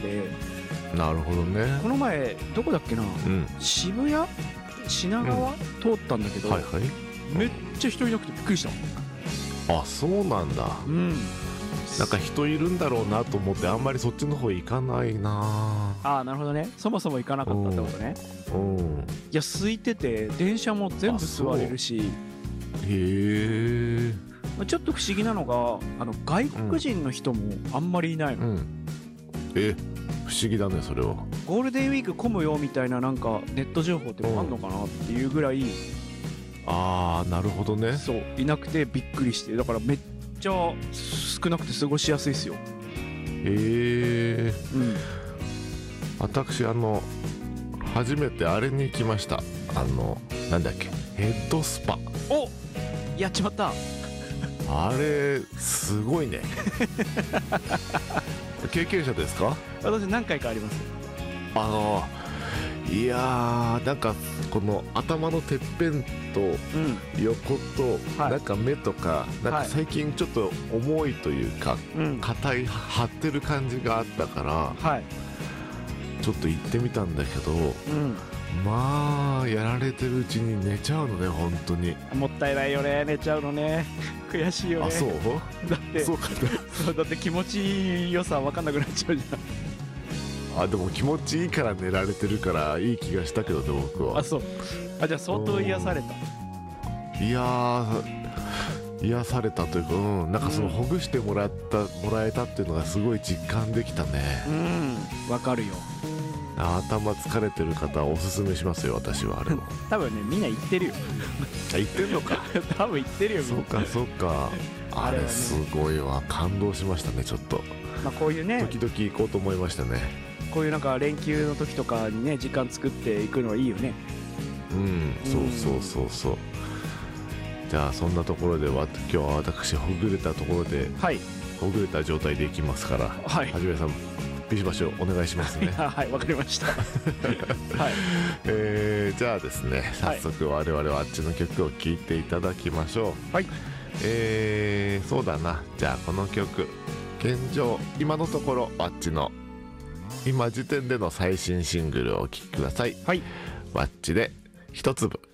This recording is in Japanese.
て、 なるほどね。 この前どこだっけな、 うん。 渋谷品川、通ったんだけど、 はいはい。 めっちゃ人いなくてびっくりした。 あ、そうなんだ。 うん。 なんか人いるんだろうなと思ってあんまりそっちの方行かないな。 ああ、なるほどね。そもそも行かなかったってことね。 うん。 いや、空いてて電車も全部座れるし、 へえ。 ちょっと不思議なのが外国人の人もあんまりいないの、 うん。不思議だねそれは。 ゴールデンウィーク混むよみたいななんかネット情報ってあんのかなっていうぐらい、 ああ、なるほどね。 そういなくてびっくりして、だからめっちゃ少なくて過ごしやすいですよ。 へえ。 うん。 私初めてあれに行きました。なんだっけ、ヘッドスパ。 お、やっちまった。 あれすごいね。経験者ですか？ 私何回かあります。 いやー、なんかこの頭のてっぺんと横と、 はいなんか目とか、なんか最近ちょっと重いというか硬い張ってる感じがあったから、 はい。 ちょっと行ってみたんだけど、 うん。 まあやられてるうちに寝ちゃうのね本当に。 もったいないよね、寝ちゃうのね。悔しいよね。 あ、そうだってそうかそうだって気持ちいい良さ分かんなくなっちゃうじあ、でも気持ちいいから寝られてるからいい気がしたけどね僕ゃん。 は。 あ、そう。あ、じゃあ相当癒された。 いやー、癒されたというか、なんかそのほぐしてもらえたっていうのがすごい実感できたね。 うん、分かるよ。 頭疲れてる方はおすすめしますよ私はあれを。 多分ね、みんな言ってるよ。 あ、言ってんのか。 多分言ってるよ、みんな。 そうかそうか。あれすごいわ、感動しましたねちょっと。 まあこういうね、 時々行こうと思いましたね。 こういうなんか連休の時とかにね、時間作っていくのはいいよね。 そう。じゃあそんなところで今日は私ほぐれたところで、 はい。 ほぐれた状態でいきますから、 はい。 はじめさんビシバシお願いしますね。 はい、わかりました。はい。 じゃあですね、早速我々はあっちの曲を聴いていただきましょう。 はい。 そうだな、じゃあこの曲現状今のところあっちの今時点での最新シングルをお聴きください。 はい。 ワッチで一粒。